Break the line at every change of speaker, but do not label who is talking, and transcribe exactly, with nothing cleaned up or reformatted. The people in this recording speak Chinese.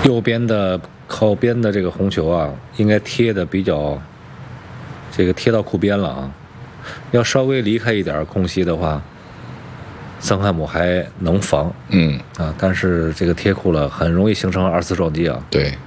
右边的靠边的这个红球啊，应该贴的比较这个贴到库边了啊。要稍微离开一点空隙的话，森汉姆还能防，
嗯
啊，但是这个贴库了很容易形成二次撞击啊。
对，